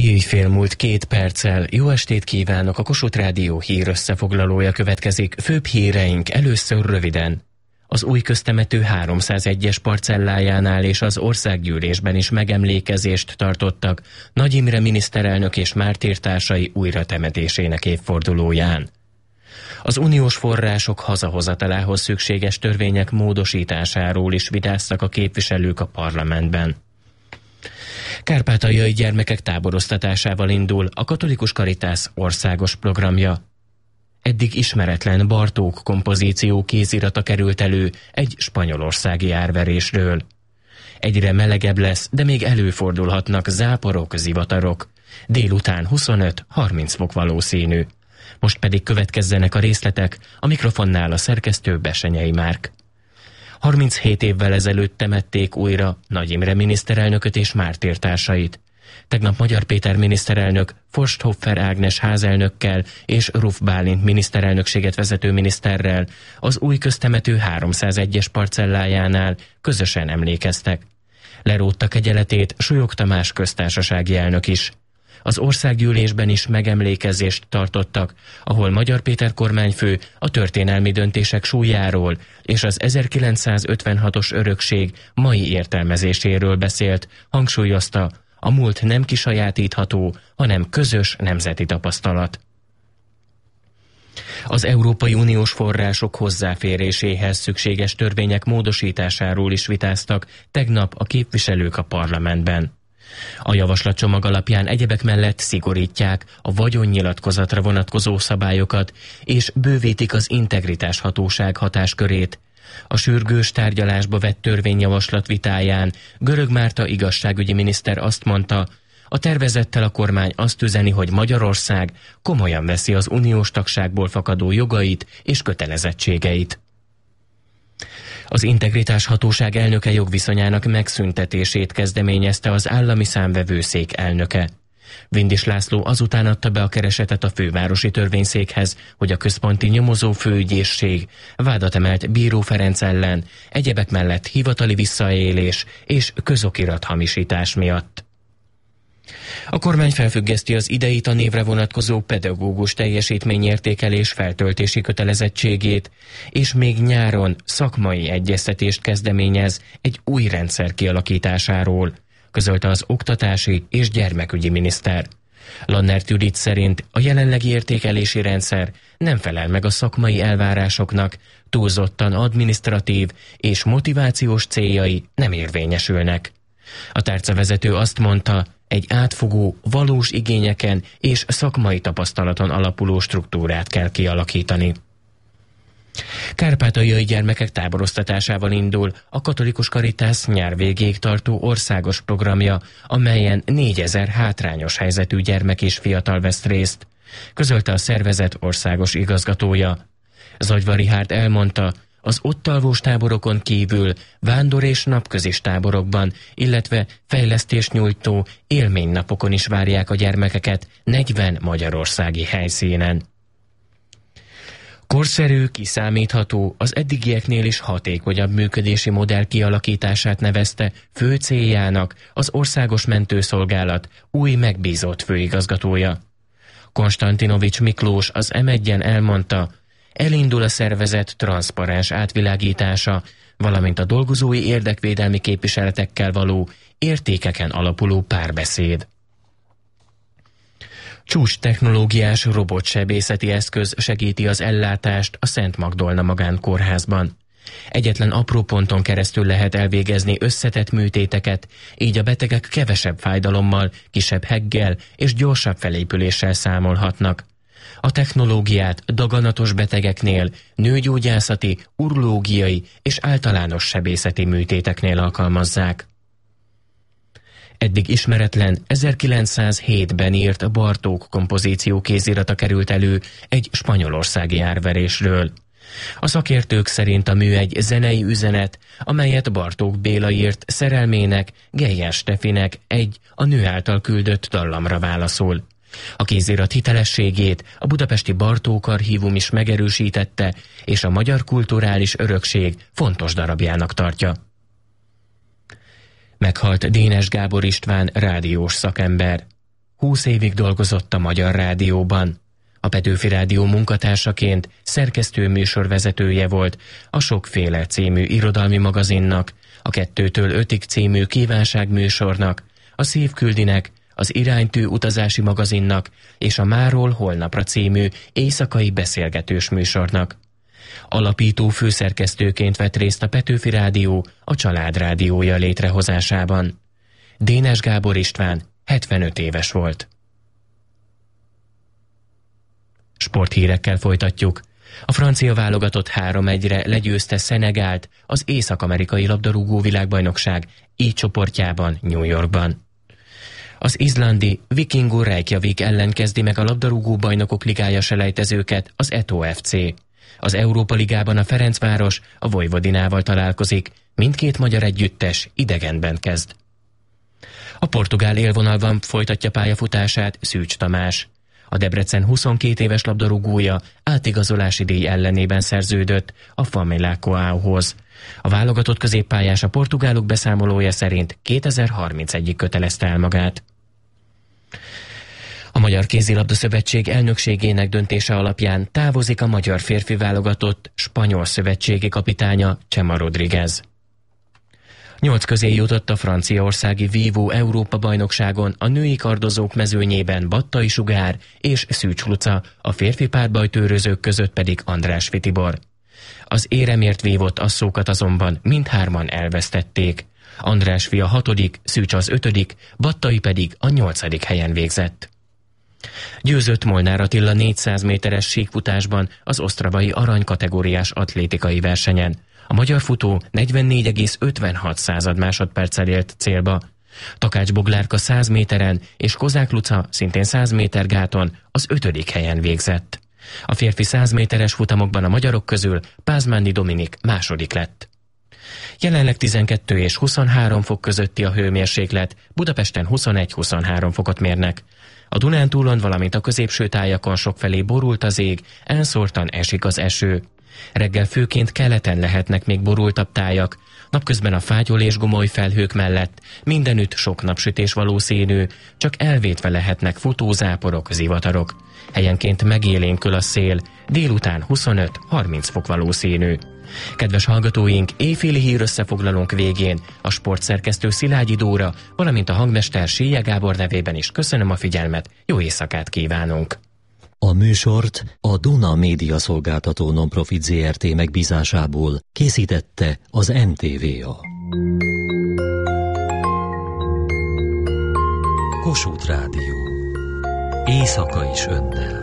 Éjfél múlt 2 perccel. Jó estét kívánok! A Kossuth Rádió hír összefoglalója következik. Főbb híreink először röviden. Az új köztemető 301-es parcellájánál és az országgyűlésben is megemlékezést tartottak Nagy Imre miniszterelnök és mártírtársai újratemetésének évfordulóján. Az uniós források hazahozatalához szükséges törvények módosításáról is vitáztak a képviselők a parlamentben. Kárpátaljai gyermekek táboroztatásával indul a Katolikus Caritas országos programja. Eddig ismeretlen Bartók kompozíció kézirata került elő egy spanyolországi árverésről. Egyre melegebb lesz, de még előfordulhatnak záporok, zivatarok. Délután 25-30 fok valószínű. Most pedig következzenek a részletek, a mikrofonnál a szerkesztő Besenyei Márk. 37 évvel ezelőtt temették újra Nagy Imre miniszterelnököt és mártírtársait. Tegnap Magyar Péter miniszterelnök Forsthofer Ágnes házelnökkel és Ruf Bálint miniszterelnökséget vezető miniszterrel az új köztemető 301-es parcellájánál közösen emlékeztek. Lerótta kegyeletét Súlyog Tamás köztársasági elnök is. Az országgyűlésben is megemlékezést tartottak, ahol Magyar Péter kormányfő a történelmi döntések súlyáról és az 1956-os örökség mai értelmezéséről beszélt, hangsúlyozta, a múlt nem kisajátítható, hanem közös nemzeti tapasztalat. Az Európai Uniós források hozzáféréséhez szükséges törvények módosításáról is vitáztak tegnap a képviselők a parlamentben. A javaslatcsomag alapján egyebek mellett szigorítják a vagyonnyilatkozatra vonatkozó szabályokat és bővítik az integritás hatóság hatáskörét. A sürgős tárgyalásba vett törvényjavaslat vitáján Görög Márta igazságügyi miniszter azt mondta, a tervezettel a kormány azt üzeni, hogy Magyarország komolyan veszi az uniós tagságból fakadó jogait és kötelezettségeit. Az integritás hatóság elnöke jogviszonyának megszüntetését kezdeményezte az állami számvevőszék elnöke. Vindis László azután adta be a keresetet a fővárosi törvényszékhez, hogy a központi nyomozó főügyészség vádat emelt Bíró Ferenc ellen, egyebek mellett hivatali visszaélés és közokirathamisítás miatt. A kormány felfüggeszti az idei tanévre vonatkozó pedagógus teljesítményértékelés feltöltési kötelezettségét, és még nyáron szakmai egyeztetést kezdeményez egy új rendszer kialakításáról, közölte az oktatási és gyermekügyi miniszter. Lannert Judit szerint a jelenlegi értékelési rendszer nem felel meg a szakmai elvárásoknak, túlzottan adminisztratív és motivációs céljai nem érvényesülnek. A tárcavezető azt mondta, egy átfogó, valós igényeken és szakmai tapasztalaton alapuló struktúrát kell kialakítani. Kárpátaljai gyermekek táboroztatásával indul a Katolikus Caritas nyár végéig tartó országos programja, amelyen 4000 hátrányos helyzetű gyermek és fiatal vesz részt, közölte a szervezet országos igazgatója. Zagyva Richárd elmondta, az ott alvós táborokon kívül vándor- és napközis táborokban, illetve fejlesztést nyújtó élménynapokon is várják a gyermekeket 40 magyarországi helyszínen. Korszerű, kiszámítható, az eddigieknél is hatékonyabb működési modell kialakítását nevezte fő céljának az Országos Mentőszolgálat új megbízott főigazgatója. Konstantinovics Miklós az M1-en elmondta, elindul a szervezet transzparens átvilágítása, valamint a dolgozói érdekvédelmi képviseletekkel való értékeken alapuló párbeszéd. Csúcs technológiás robotsebészeti eszköz segíti az ellátást a Szent Magdolna magánkórházban. Egyetlen apró ponton keresztül lehet elvégezni összetett műtéteket, így a betegek kevesebb fájdalommal, kisebb heggel és gyorsabb felépüléssel számolhatnak. A technológiát daganatos betegeknél, nőgyógyászati, urológiai és általános sebészeti műtéteknél alkalmazzák. Eddig ismeretlen 1907-ben írt Bartók kompozíció kézirata került elő egy spanyolországi árverésről. A szakértők szerint a mű egy zenei üzenet, amelyet Bartók Béla írt szerelmének, Geyer Stefinek egy a nő által küldött dallamra válaszol. A kézirat hitelességét a budapesti Bartók Archívum is megerősítette, és a magyar kulturális örökség fontos darabjának tartja. Meghalt Dénes Gábor István rádiós szakember. 20 évig dolgozott a Magyar Rádióban. A Petőfi Rádió munkatársaként szerkesztő műsorvezetője volt a Sokféle című irodalmi magazinnak, a 2-től 5-ig című kívánságműsornak, a Szívküldinek, az Iránytű utazási magazinnak és a Máról holnapra című éjszakai beszélgetős műsornak. Alapító főszerkesztőként vett részt a Petőfi Rádió a Család Rádiója létrehozásában. Dénes Gábor István 75 éves volt. Sporthírekkel folytatjuk. A francia válogatott 3-1-re legyőzte Szenegált az észak-amerikai labdarúgó világbajnokság I csoportjában New Yorkban. Az izlandi Vikingur Reykjavik ellen kezdi meg a labdarúgó bajnokok ligája selejtezőket az Eto FC. Az Európa Ligában a Ferencváros a Vojvodinával találkozik, mindkét magyar együttes idegenben kezd. A portugál élvonalban folytatja pályafutását Szűcs Tamás. A Debrecen 22 éves labdarúgója átigazolási díj ellenében szerződött a Famila Coahuhoz. A válogatott középpályás a portugálok beszámolója szerint 2031-ig kötelezte el magát. A Magyar Kézilabda Szövetség elnökségének döntése alapján távozik a magyar férfi válogatott spanyol szövetségi kapitánya Chema Rodríguez. 8 közé jutott a franciaországi Vívó Európa-bajnokságon a női kardozók mezőnyében Battai Sugár és Szűcs Luca, a férfi párbajtőrözők között pedig Andrásfi Tibor. Az éremért vívott asszókat azonban mindhárman elvesztették. Andrásfi a 6., Szűcs az 5., Battai pedig a 8. helyen végzett. Győzött Molnár Attila 400 méteres síkfutásban az osztrabai arany kategóriás atlétikai versenyen. A magyar futó 44,56 másodperccel ért célba. Takács Boglárka 100 méteren és Kozák Luca szintén 100 méter gáton az 5. helyen végzett. A férfi 100 méteres futamokban a magyarok közül Pázmándi Dominik második lett. Jelenleg 12 és 23 fok közötti a hőmérséklet, Budapesten 21-23 fokot mérnek. A Dunántúlon, valamint a középső tájakon sokfelé borult az ég, elszórtan esik az eső. Reggel főként keleten lehetnek még borultabb tájak, napközben a fátyol és gomoly felhők mellett mindenütt sok napsütés valószínű, csak elvétve lehetnek futózáporok, zivatarok. Helyenként megélénkül a szél, délután 25-30 fok valószínű. Kedves hallgatóink, éjféli hírösszefoglalónk végén a sportszerkesztő Szilágyi Dóra, valamint a hangmester Sélye Gábor nevében is köszönöm a figyelmet, jó éjszakát kívánunk! A műsort a Duna Média Szolgáltató Nonprofit Zrt. Megbízásából készítette az NTVA. Kossuth Rádió. Éjszaka is önnel.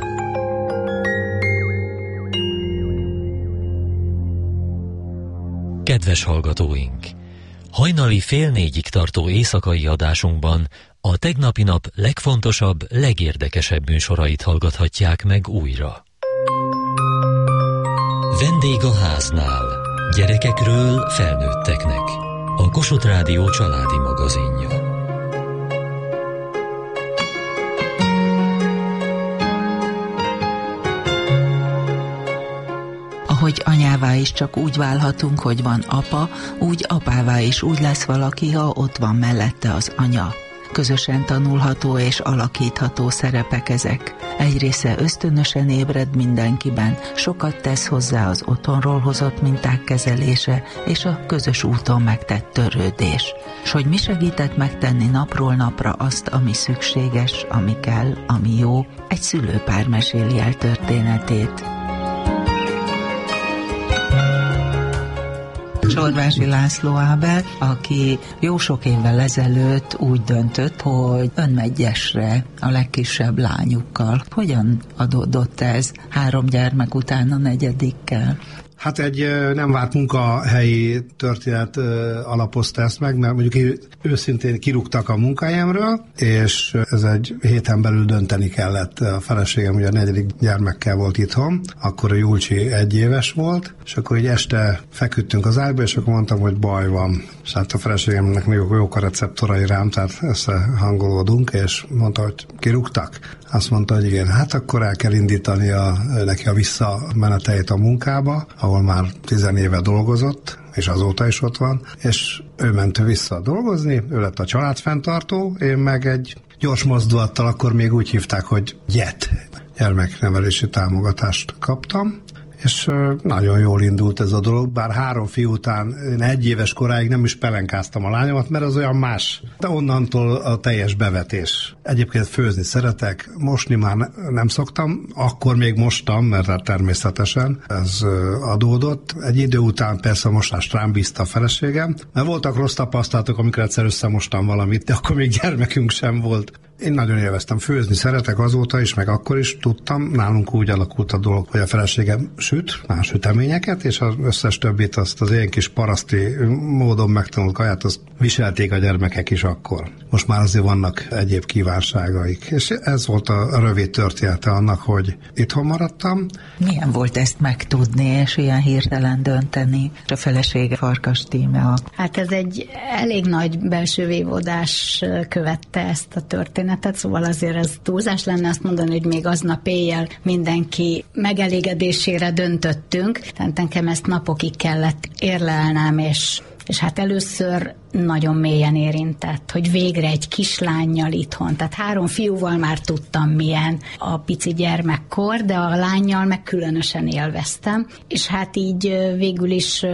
Kedves hallgatóink! Hajnali 3:30-ig tartó éjszakai adásunkban a tegnapi nap legfontosabb, legérdekesebb műsorait hallgathatják meg újra. Vendég a háznál. Gyerekekről felnőtteknek. A Kossuth Rádió családi magazinja. Ahogy anyává is csak úgy válhatunk, hogy van apa, úgy apává is úgy lesz valaki, ha ott van mellette az anya. Közösen tanulható és alakítható szerepek ezek. Egy része ösztönösen ébred mindenkiben, sokat tesz hozzá az otthonról hozott minták kezelése és a közös úton megtett törődés. S hogy mi segített megtenni napról napra azt, ami szükséges, ami kell, ami jó, egy szülőpár meséli el történetét. Csorvási László Ábel, aki jó sok évvel ezelőtt úgy döntött, hogy önmegy Gyesre a legkisebb lányukkal. Hogyan adódott ez 3 gyermek után a 4. Hát egy nem várt munkahelyi történet alapozta ezt meg, mert mondjuk őszintén kirúgtak a munkahelyemről, és ez egy héten belül dönteni kellett. A feleségem ugye a 4. gyermekkel volt itthon, akkor a Julcsi 1 éves volt, és akkor így este feküdtünk az ágyba, és akkor mondtam, hogy baj van. És hát a feleségemnek még jók a receptorai rám, tehát összehangolódunk, és mondta, hogy kirúgtak. Azt mondta, hogy igen, hát akkor el kell indítani neki a visszameneteit a munkába, ahol már 10 éve dolgozott, és azóta is ott van, és ő ment vissza dolgozni, ő lett a családfenntartó, én meg egy gyors mozdulattal, akkor még úgy hívták, hogy GYET, gyermeknevelési támogatást kaptam, és nagyon jól indult ez a dolog, bár 3 fiú után én 1 éves koráig nem is pelenkáztam a lányomat, mert az olyan más. De onnantól a teljes bevetés. Egyébként főzni szeretek, mosni már nem szoktam, akkor még mostam, mert természetesen ez adódott. Egy idő után persze a mosást rám bízta a feleségem, mert voltak rossz tapasztalatok, amikor egyszer összemostam valamit, de akkor még gyermekünk sem volt. Én nagyon élveztem főzni, szeretek azóta is, meg akkor is tudtam. Nálunk úgy alakult a dolog, hogy a feleségem süt más süteményeket, és az összes többit azt az én kis paraszti módon megtanult kaját, azt viselték a gyermekek is akkor. Most már azért vannak egyéb kívánságaik. És ez volt a rövid története annak, hogy itthon maradtam. Milyen volt ezt megtudni, és ilyen hirtelen dönteni? A felesége Farkas Tíme. Hát ez egy elég nagy belső vívódás követte ezt a történetet, szóval azért ez túlzás lenne azt mondani, hogy még aznap éjjel mindenki megelégedésére döntöttünk, tehát nekem ezt napokig kellett érlelnem, és hát először nagyon mélyen érintett, hogy végre egy kislánnyal itthon. Tehát 3 fiúval már tudtam, milyen a pici gyermekkor, de a lánnyal meg különösen élveztem. És hát így végül is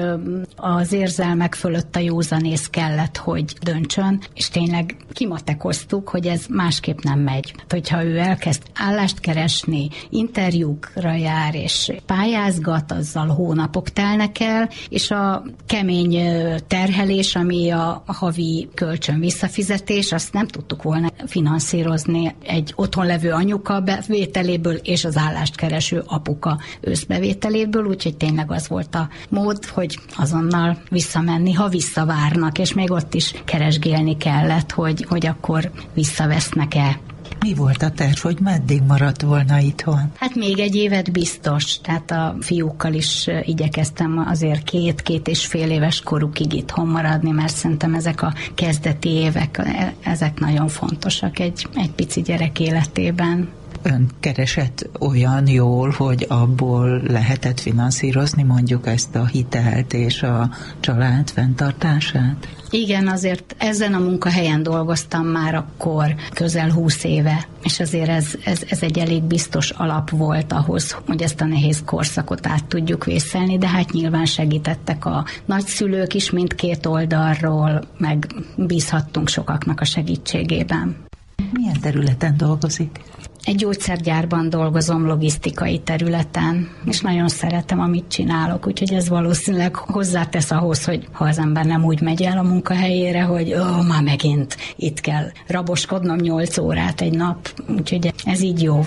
az érzelmek fölött a józanész kellett, hogy döntsön, és tényleg kimatekoztuk, hogy ez másképp nem megy. Hát, hogyha ő elkezd állást keresni, interjúkra jár, és pályázgat, azzal hónapok telnek el, és a kemény terhelés, ami a havi kölcsön visszafizetés, azt nem tudtuk volna finanszírozni egy otthon levő anyuka bevételéből és az állást kereső apuka összbevételéből, úgyhogy tényleg az volt a mód, hogy azonnal visszamenni, ha visszavárnak, és még ott is keresgélni kellett, hogy akkor visszavesznek-e. Mi volt a terv, hogy meddig maradt volna itthon? Hát még 1 évet biztos, tehát a fiúkkal is igyekeztem azért 2-2,5 éves korukig itthon maradni, mert szerintem ezek a kezdeti évek, ezek nagyon fontosak egy pici gyerek életében. Ön keresett olyan jól, hogy abból lehetett finanszírozni mondjuk ezt a hitelt és a család fenntartását? Igen, azért ezen a munkahelyen dolgoztam már akkor közel 20 éve, és azért ez egy elég biztos alap volt ahhoz, hogy ezt a nehéz korszakot át tudjuk vészelni, de hát nyilván segítettek a nagyszülők is mindkét oldalról, meg bízhattunk sokaknak a segítségében. Milyen területen dolgozik? Egy gyógyszergyárban dolgozom, logisztikai területen, és nagyon szeretem, amit csinálok, úgyhogy ez valószínűleg hozzátesz ahhoz, hogy ha az ember nem úgy megy el a munkahelyére, hogy már megint itt kell raboskodnom 8 órát egy nap, úgyhogy ez így jó.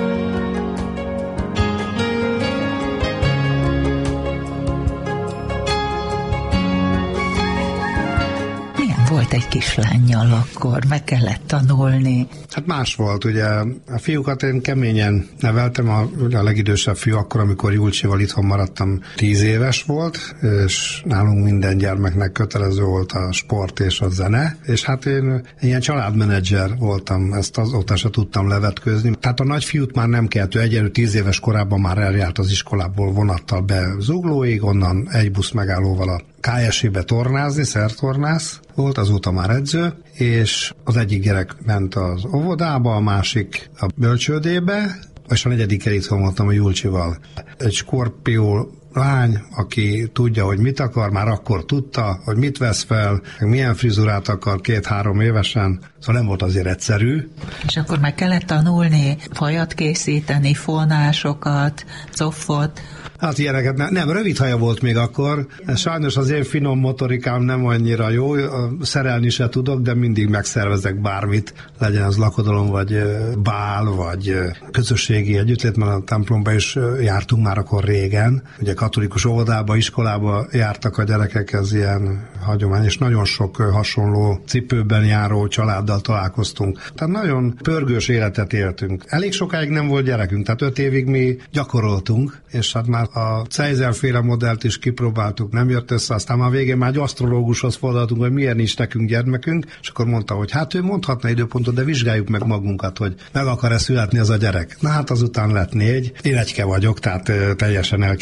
Volt egy kislánnyal akkor, meg kellett tanulni. Hát más volt, ugye a fiúkat én keményen neveltem, a legidősebb fiú akkor, amikor Julcsival itthon maradtam, 10 éves volt, és nálunk minden gyermeknek kötelező volt a sport és a zene, és hát én ilyen családmenedzser voltam, ezt azóta se tudtam levetkőzni. Tehát a nagyfiút már nem kellett, ő egyenlő 10 éves korában már eljárt az iskolából vonattal be Zuglóig, onnan egy busz megállóval a KSI-be tornázni, szertornász volt, azóta már edző, és az egyik gyerek ment az óvodába, a másik a bölcsődébe, és a 4. itthon voltam a Julcsival. Egy skorpió lány, aki tudja, hogy mit akar, már akkor tudta, hogy mit vesz fel, milyen frizurát akar 2-3 évesen, szóval nem volt azért egyszerű. És akkor meg kellett tanulni, fajat készíteni, fonásokat, coffot. Hát ilyeneket nem, rövid haja volt még akkor. Sajnos az én finom motorikám nem annyira jó, szerelni se tudok, de mindig megszervezek bármit, legyen az lakodalom, vagy bál, vagy közösségi együttlét, mert a templomba is jártunk már akkor régen. Ugye katolikus óvodába, iskolába jártak a gyerekek, ez ilyen hagyomány, és nagyon sok hasonló cipőben járó családdal találkoztunk. Tehát nagyon pörgős életet éltünk. Elég sokáig nem volt gyerekünk, tehát 5 évig mi gyakoroltunk, és hát már a Cejzer-féle modellt is kipróbáltuk, nem jött össze, aztán már végén már egy asztrológushoz fordultunk, hogy milyen is nekünk gyermekünk, és akkor mondta, hogy hát ő mondhatna időpontot, de vizsgáljuk meg magunkat, hogy meg akar-e születni az a gyerek. Na hát azután lett 4, én egyke vagyok, tehát teljesen elkényeztetve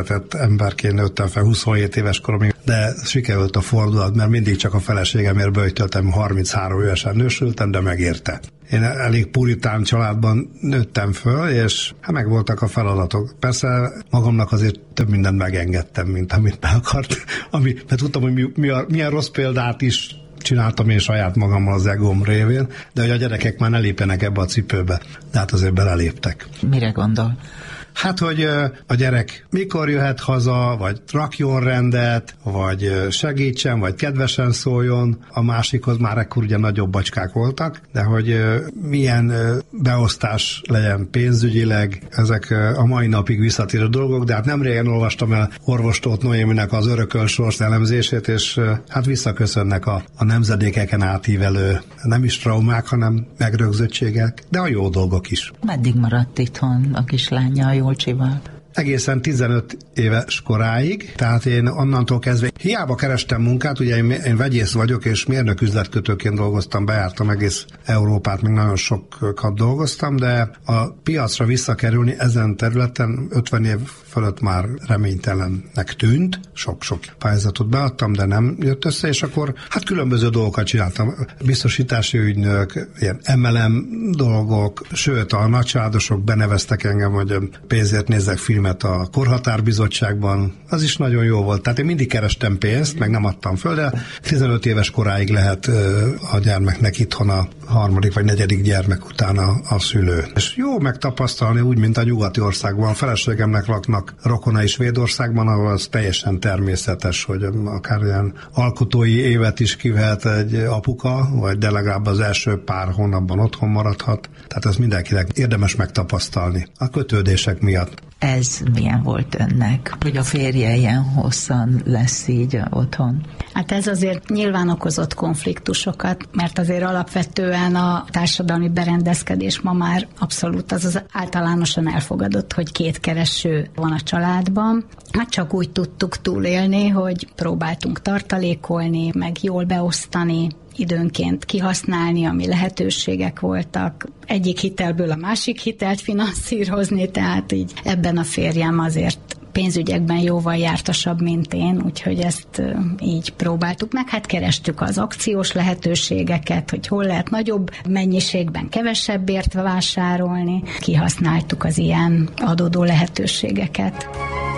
szeretett emberként nőttem fel 27 éves koromig, de sikerült a fordulat, mert mindig csak a feleségemért böjtöltem, 33 évesen nősültem, de megérte. Én elég puritán családban nőttem föl, és megvoltak a feladatok. Persze magamnak azért több mindent megengedtem, mint amit be akart, mert tudtam, hogy milyen rossz példát is csináltam én saját magammal az egóm révén, de hogy a gyerekek már ne lépjenek ebbe a cipőbe. De hát azért beleléptek. Mire gondol? Hát, hogy a gyerek mikor jöhet haza, vagy rakjon rendet, vagy segítsen, vagy kedvesen szóljon. A másikhoz már ekkor ugye nagyobb bacskák voltak, de hogy milyen beosztás legyen pénzügyileg, ezek a mai napig visszatérő dolgok, de hát nem régen olvastam el orvos Tóth Noéminek az örökölt sors elemzését, és hát visszaköszönnek a nemzedékeken átívelő nem is traumák, hanem megrögzöttségek, de a jó dolgok is. Meddig maradt itthon a kislánya Julcsival? Egészen 15 éves koráig, tehát én onnantól kezdve hiába kerestem munkát, ugye én vegyész vagyok, és mérnök üzletkötőként dolgoztam, bejártam egész Európát, még nagyon sokat dolgoztam, de a piacra visszakerülni ezen területen 50 év fölött már reménytelennek tűnt, sok-sok pályázatot beadtam, de nem jött össze, és akkor hát különböző dolgokat csináltam. Biztosítási ügynök, ilyen MLM dolgok, sőt a nagycsaládosok beneveztek engem, hogy pénzért nézzek filmet a Korhatárbizottságban, az is nagyon jó volt. Tehát én mindig kerestem pénzt, meg nem adtam föl, de 15 éves koráig lehet a gyermeknek itthon a harmadik vagy negyedik gyermek után a szülő. És jó megtapasztalni úgy, mint a nyugati országban. A feleségemnek laknak rokonai Svédországban, ahol az teljesen természetes, hogy akár ilyen alkotói évet is kivehet egy apuka, vagy de legalább az első pár hónapban otthon maradhat. Tehát ez mindenkinek érdemes megtapasztalni a kötődések miatt. Ez milyen volt önnek, hogy a férje ilyen hosszan lesz így otthon? Hát ez azért nyilván okozott konfliktusokat, mert azért alapvetően a társadalmi berendezkedés ma már abszolút az általánosan elfogadott, hogy 2 kereső van a családban. Hát csak úgy tudtuk túlélni, hogy próbáltunk tartalékolni, meg jól beosztani, időnként kihasználni, ami lehetőségek voltak, egyik hitelből a másik hitelt finanszírozni, tehát így ebben a férjem azért pénzügyekben jóval jártasabb, mint én, úgyhogy ezt így próbáltuk meg. Hát kerestük az akciós lehetőségeket, hogy hol lehet nagyobb mennyiségben kevesebbért vásárolni. Kihasználtuk az ilyen adódó lehetőségeket.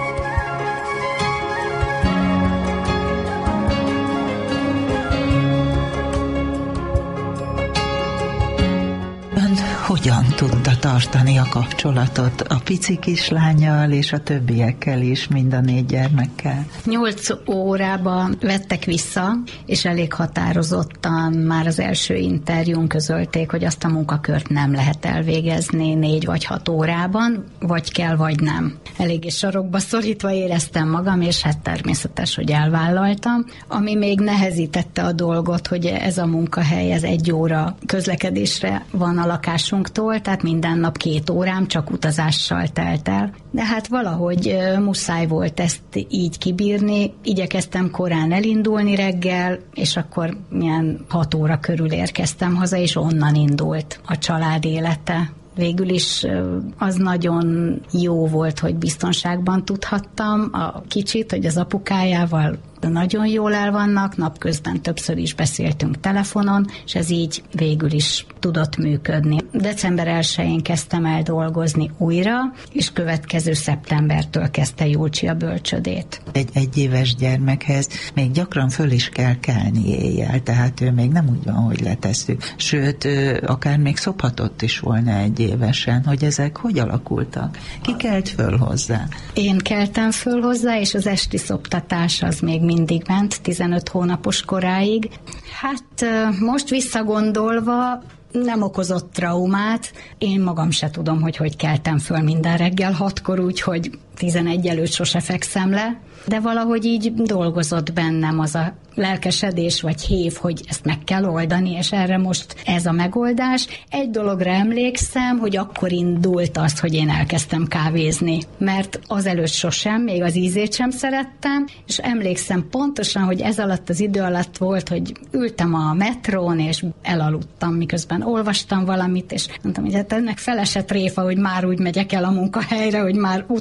Hogyan tudta tartani a kapcsolatot a pici kislánnyal és a többiekkel is, mind a 4 gyermekkel? 8 órában vettek vissza, és elég határozottan már az első interjún közölték, hogy azt a munkakört nem lehet elvégezni 4 vagy 6 órában, vagy kell, vagy nem. Eléggé sarokba szorítva éreztem magam, és hát természetes, hogy elvállaltam. Ami még nehezítette a dolgot, hogy ez a munkahely, ez 1 óra közlekedésre van a lakásunk, tehát minden nap 2 órám csak utazással telt el. De hát valahogy muszáj volt ezt így kibírni. Igyekeztem korán elindulni reggel, és akkor milyen 6 óra körül érkeztem haza, és onnan indult a család élete. Végül is az nagyon jó volt, hogy biztonságban tudhattam a kicsit, hogy az apukájával nagyon jól el vannak, napközben többször is beszéltünk telefonon, és ez így végül is tudott működni. December 1-én kezdtem el dolgozni újra, és következő szeptembertől kezdte Julcsi a bölcsödét. Egy 1 éves gyermekhez még gyakran föl is kell kelni éjjel, tehát ő még nem úgy van, hogy letesszük. Sőt, akár még szophatott is volna 1 évesen, hogy ezek hogy alakultak? Ki kelt föl hozzá? Én keltem föl hozzá, és az esti szoptatás az még mindig ment, 15 hónapos koráig. Hát most visszagondolva nem okozott traumát. Én magam se tudom, hogy keltem föl minden reggel 6-kor, úgyhogy 11 előtt sose fekszem le, de valahogy így dolgozott bennem az a lelkesedés vagy hév, hogy ezt meg kell oldani, és erre most ez a megoldás. Egy dologra emlékszem, hogy akkor indult az, hogy én elkezdtem kávézni, mert azelőtt sosem, még az ízét sem szerettem, és emlékszem pontosan, hogy ez alatt az idő alatt volt, hogy ültem a metrón, és elaludtam, miközben olvastam valamit, és mondtam, hogy hát ennek felesett réfa, hogy már úgy megyek el a munkahelyre, hogy már útközben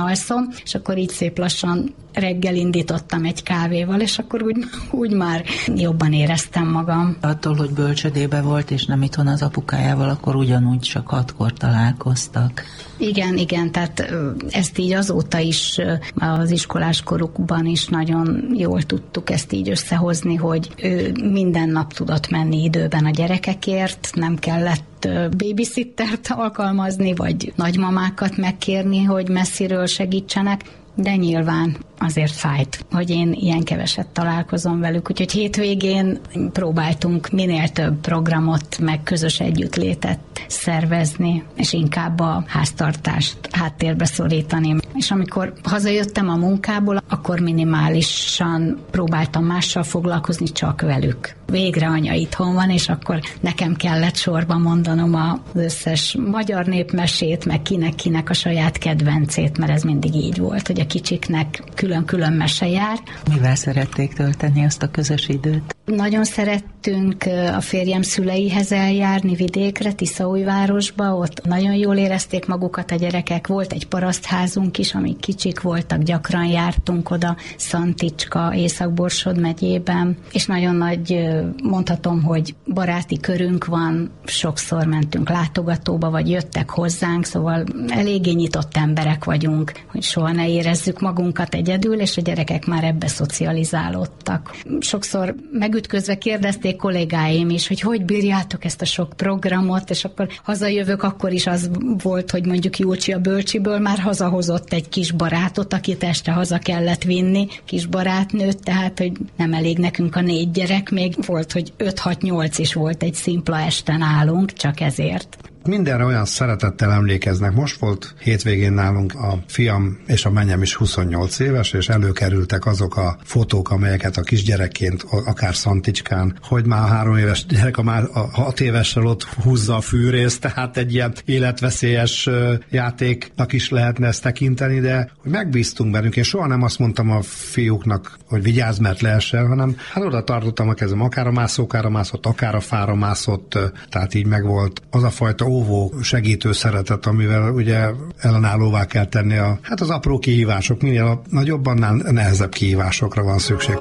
alszom, és akkor így szép lassan reggel indítottam egy kávéval, és akkor úgy már jobban éreztem magam. Attól, hogy bölcsödébe volt, és nem itthon az apukájával, akkor ugyanúgy csak 6-kor találkoztak. Igen, tehát ezt így azóta is az iskolás korukban is nagyon jól tudtuk ezt így összehozni, hogy ő minden nap tudott menni időben a gyerekekért, nem kellett babysittert alkalmazni, vagy nagymamákat megkérni, hogy messziről segítsenek, de nyilván azért fájt, hogy én ilyen keveset találkozom velük. Úgyhogy hétvégén próbáltunk minél több programot, meg közös együttlétet szervezni, és inkább a háztartást háttérbe szorítani. És amikor hazajöttem a munkából, akkor minimálisan próbáltam mással foglalkozni, csak velük. Végre anya itthon van, és akkor nekem kellett sorba mondanom az összes magyar népmesét, meg kinek a saját kedvencét, mert ez mindig így volt, hogy a kicsiknek külön-külön mese jár. Mivel szerették tölteni azt a közös időt? Nagyon szerettünk a férjem szüleihez eljárni vidékre, Tiszaújvárosba, ott nagyon jól érezték magukat a gyerekek. Volt egy parasztházunk is, amik kicsik voltak, gyakran jártunk oda, Szanticska, Észak-Borsod megyében, és nagyon nagy, mondhatom, hogy baráti körünk van, sokszor mentünk látogatóba, vagy jöttek hozzánk, szóval eléggé nyitott emberek vagyunk, hogy soha ne érezzük magunkat egyedül, és a gyerekek már ebbe szocializálódtak. Sokszor megütközve kérdezték kollégáim is, hogy bírjátok ezt a sok programot, és akkor hazajövök, akkor is az volt, hogy mondjuk Júlcsi a bölcsiből már hazahozott egy kis barátot, akit este haza kellett vinni, kis barátnőt, tehát, hogy nem elég nekünk a 4 gyerek, még volt, hogy 5-6-8 is volt egy szimpla este nálunk, csak ezért. Mindenre olyan szeretettel emlékeznek. Most volt hétvégén nálunk a fiam és a mennyem is 28 éves, és előkerültek azok a fotók, amelyeket a kisgyerekként, akár Szanticskán, hogy már a 3 éves gyerek a 6 évessel ott húzza a fűrészt, tehát egy ilyen életveszélyes játéknak is lehetne ezt tekinteni, de hogy megbíztunk bennünk. Én soha nem azt mondtam a fiúknak, hogy vigyázz, mert leessen, hanem hát oda tartottam a kezem, akár a mászókára mászott, akár a fára mászott, tehát így megvolt az a fajta óvó, segítő szeretet, amivel ugye ellenállóvá kell tenni az apró kihívások, minél nagyobb, annál nehezebb kihívásokra van szükség.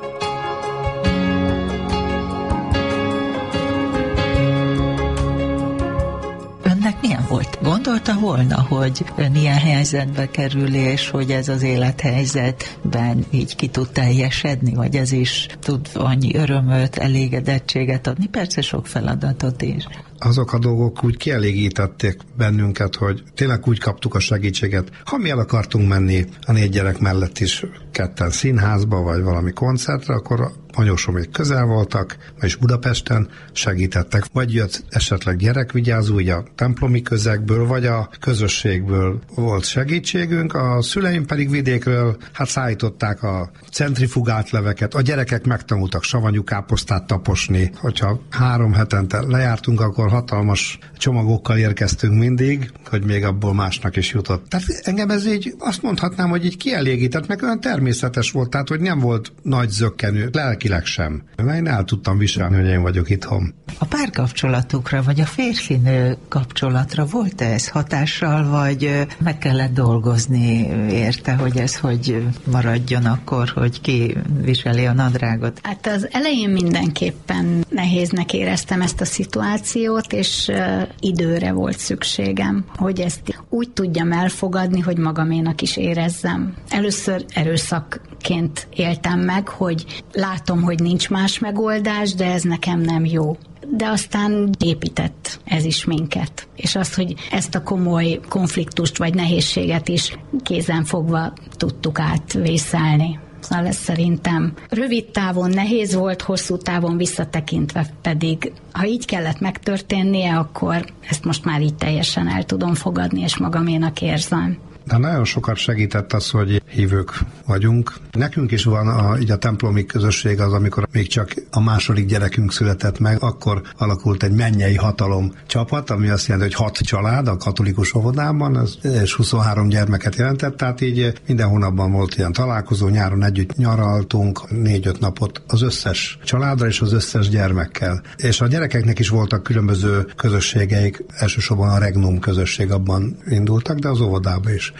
Önnek milyen volt? Gondolta volna, hogy ön ilyen helyzetbe kerül, és hogy ez az élethelyzetben így ki tud teljesedni, vagy ez is tud annyi örömöt, elégedettséget adni, persze sok feladatot is. Azok a dolgok úgy kielégítették bennünket, hogy tényleg úgy kaptuk a segítséget. Ha mi el akartunk menni a 4 gyerek mellett is ketten színházba, vagy valami koncertre, akkor anyósomék közel voltak, és Budapesten segítettek. Vagy jött esetleg gyerekvigyázó, így a templomi közegből, vagy a közösségből volt segítségünk, a szüleim pedig vidékről szállították a centrifugált leveket, a gyerekek megtanultak savanyú káposztát taposni. Hogyha 3 hetente lejártunk, akkor hatalmas csomagokkal érkeztünk mindig, hogy még abból másnak is jutott. Tehát engem ez így azt mondhatnám, hogy így kielégített, meg olyan természetes volt, tehát hogy nem volt nagy zökkenő, lelkileg sem. Mert én el tudtam viselni, hogy én vagyok itthon. A párkapcsolatukra, vagy a férfi-nő kapcsolatra volt ez hatással, vagy meg kellett dolgozni érte, hogy ez hogy maradjon akkor, hogy ki viseli a nadrágot? Hát az elején mindenképpen nehéznek éreztem ezt a szituációt, és időre volt szükségem, hogy ezt úgy tudjam elfogadni, hogy magaménak is érezzem. Először erőszakként éltem meg, hogy látom, hogy nincs más megoldás, de ez nekem nem jó. De aztán épített ez is minket. És azt, hogy ezt a komoly konfliktust vagy nehézséget is kézenfogva tudtuk átvészelni. Szóval ez szerintem rövid távon nehéz volt, hosszú távon visszatekintve pedig, ha így kellett megtörténnie, akkor ezt most már így teljesen el tudom fogadni, és magaménak érzem. De nagyon sokat segített az, hogy hívők vagyunk. Nekünk is van így a templomi közösség az, amikor még csak a második gyerekünk született meg, akkor alakult egy mennyei hatalom csapat, ami azt jelenti, hogy 6 család a katolikus óvodában, és 23 gyermeket jelentett, tehát így minden hónapban volt ilyen találkozó, nyáron együtt nyaraltunk 4-5 napot az összes családra és az összes gyermekkel. És a gyerekeknek is voltak különböző közösségeik, elsősorban a Regnum közösség, abban indultak, de az óvodában is.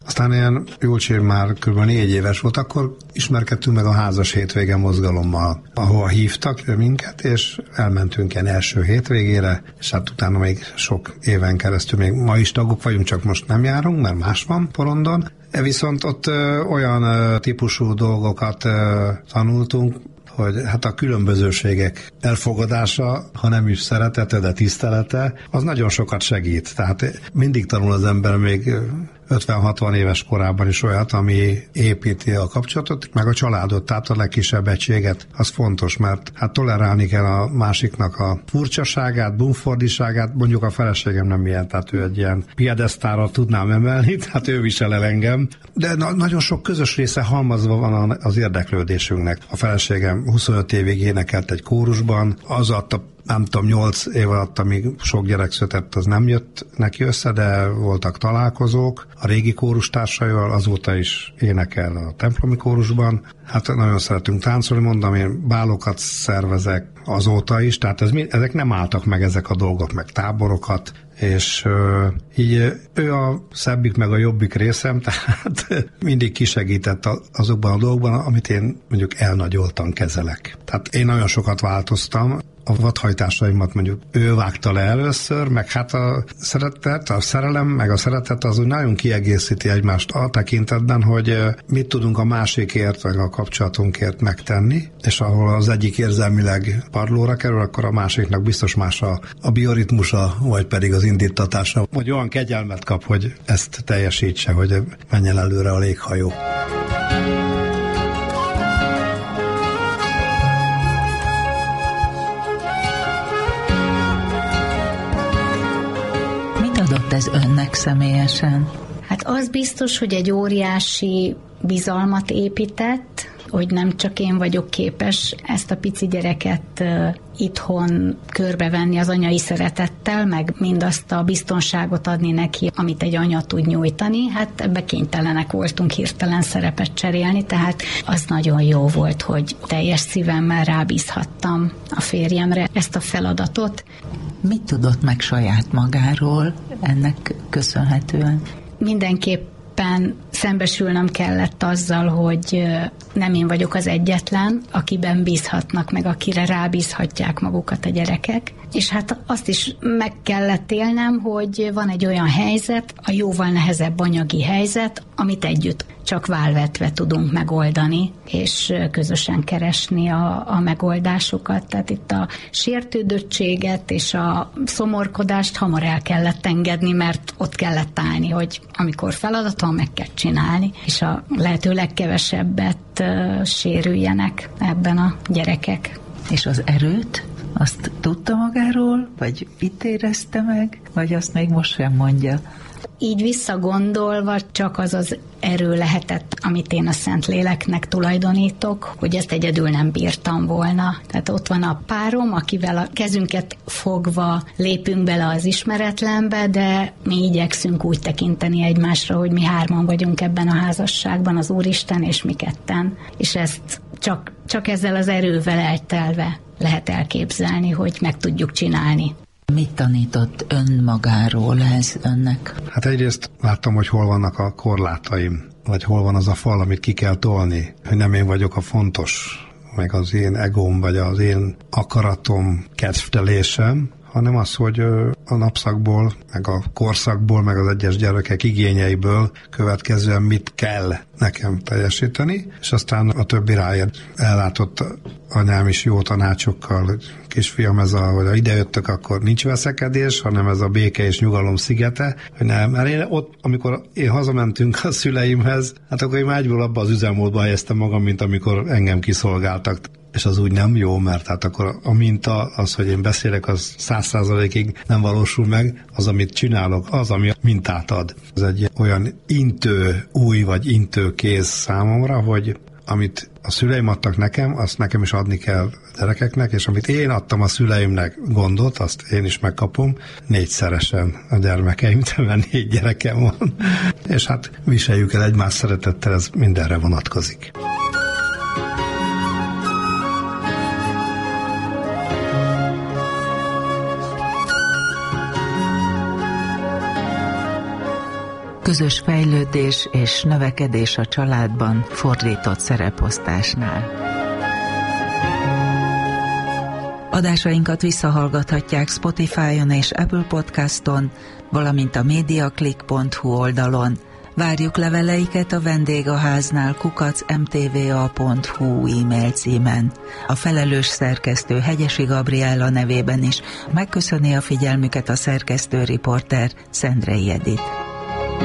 Aztán ilyen Júlcsi már kb. 4 éves volt, akkor ismerkedtünk meg a házas hétvége mozgalommal, ahova hívtak minket, és elmentünk ilyen első hétvégére, és hát utána még sok éven keresztül, még ma is tagok vagyunk, csak most nem járunk, mert más van porondon. Viszont ott olyan típusú dolgokat tanultunk, hogy hát a különbözőségek elfogadása, ha nem is szeretete, de tisztelete, az nagyon sokat segít. Tehát mindig tanul az ember még 50-60 éves korában is olyat, ami építi a kapcsolatot, meg a családot, tehát a legkisebb egységet. Az fontos, mert hát tolerálni kell a másiknak a furcsaságát, bumfordiságát, mondjuk a feleségem nem ilyen, tehát ő egy ilyen piedesztára tudnám emelni, tehát ő visel el engem. De nagyon sok közös része halmazva van az érdeklődésünknek. A feleségem 25 évig énekelt egy kórusban, az adta, nem tudom, 8 év alatt, amíg sok gyerek született, az nem jött neki össze, de voltak találkozók a régi kórustársaival, azóta is énekel a templomi kórusban. Hát nagyon szeretünk táncolni, mondom, én bálokat szervezek azóta is, tehát ezek nem álltak meg, ezek a dolgok, meg táborokat, és így ő a szebbik meg a jobbik részem, tehát mindig kisegített azokban a dolgokban, amit én mondjuk elnagyoltan kezelek. Tehát én nagyon sokat változtam, a vadhajtásaimat mondjuk ő vágta le először, meg hát a szeretet, a szerelem, meg a szeretet az úgy nagyon kiegészíti egymást a tekintetben, hogy mit tudunk a másikért, vagy a kapcsolatunkért megtenni, és ahol az egyik érzelmileg padlóra kerül, akkor a másiknak biztos más a bioritmusa, vagy pedig az indítatása, vagy olyan kegyelmet kap, hogy ezt teljesítse, hogy menjen előre a léghajó. Adott ez önnek személyesen? Hát az biztos, hogy egy óriási bizalmat épített, hogy nem csak én vagyok képes ezt a pici gyereket itthon körbevenni az anyai szeretettel, meg mindazt a biztonságot adni neki, amit egy anya tud nyújtani. Hát ebbe kénytelenek voltunk hirtelen szerepet cserélni, tehát az nagyon jó volt, hogy teljes szívemmel rábízhattam a férjemre ezt a feladatot. Mit tudott meg saját magáról ennek köszönhetően? Mindenképpen szembesülnöm kellett azzal, hogy nem én vagyok az egyetlen, akiben bízhatnak, meg akire rábízhatják magukat a gyerekek. És hát azt is meg kellett élnem, hogy van egy olyan helyzet, a jóval nehezebb anyagi helyzet, amit együtt csak válvetve tudunk megoldani, és közösen keresni a megoldásokat. Tehát itt a sértődöttséget és a szomorkodást hamar el kellett engedni, mert ott kellett állni, hogy amikor feladat van, meg kell csinálni, és a lehető legkevesebbet sérüljenek ebben a gyerekek. És az erőt? Azt tudta magáról, vagy itt érezte meg, vagy azt még most sem mondja? Így visszagondolva csak az az erő lehetett, amit én a Szentléleknek tulajdonítok, hogy ezt egyedül nem bírtam volna. Tehát ott van a párom, akivel a kezünket fogva lépünk bele az ismeretlenbe, de mi igyekszünk úgy tekinteni egymásra, hogy mi hárman vagyunk ebben a házasságban, az Úristen és mi ketten. És ezt csak ezzel az erővel eltelve lehet elképzelni, hogy meg tudjuk csinálni. Mit tanított önmagáról ez önnek? Hát egyrészt láttam, hogy hol vannak a korlátaim, vagy hol van az a fal, amit ki kell tolni, hogy nem én vagyok a fontos, meg az én egóm, vagy az én akaratom, kedvtelésem, hanem az, hogy a napszakból, meg a korszakból, meg az egyes gyerekek igényeiből következően mit kell nekem teljesíteni, és aztán a többi ráér. Ellátott anyám is jó tanácsokkal, hogy kisfiam, hogy ha idejöttök, akkor nincs veszekedés, hanem ez a béke és nyugalom szigete, hogy nem, mert én ott, amikor én hazamentünk a szüleimhez, hát akkor én már egyből abba az üzemmódba helyeztem magam, mint amikor engem kiszolgáltak. És az úgy nem jó, mert hát akkor a minta, az, hogy én beszélek, az 100%-ig nem valósul meg, az, amit csinálok, az, ami mintát ad. Ez egy olyan új vagy intőkéz számomra, hogy amit a szüleim adtak nekem, azt nekem is adni kell gyerekeknek, és amit én adtam a szüleimnek gondot, azt én is megkapom 4-szeresen a gyermekeimtől, mert 4 gyerekem van. És hát viseljük el egymás szeretettel, ez mindenre vonatkozik. közös fejlődés és növekedés a családban fordított szereposztásnál. Adásainkat visszahallgathatják Spotify-on és Apple Podcaston, valamint a mediaclick.hu oldalon. Várjuk leveleiket a vendégháznál @mtva.hu e-mail címen. A felelős szerkesztő Hegyesi Gabriella nevében is megköszöni a figyelmüket a szerkesztő riporter Szendrei Edith.